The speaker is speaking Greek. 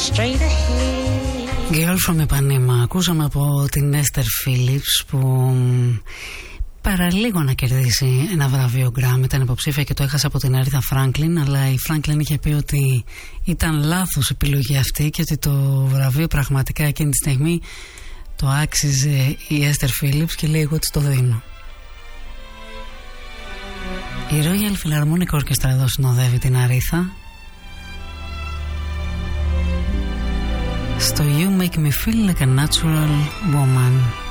straight ahead. Girl from Ipanema. Ακούσαμε από την Esther Phillips που παραλίγο να κερδίσει ένα βραβείο Grammy. Ήταν υποψήφια και το έχασε από την Aretha Franklin, αλλά η Franklin είχε πει ότι ήταν λάθος επιλογή αυτή και ότι το βραβείο πραγματικά εκείνη τη στιγμή το άξιζε η Esther Phillips και λέει εγώ της το δίνω. Η Royal Philharmonic Orchestra εδώ συνοδεύει την Aretha στο You Make Me Feel Like a Natural Woman.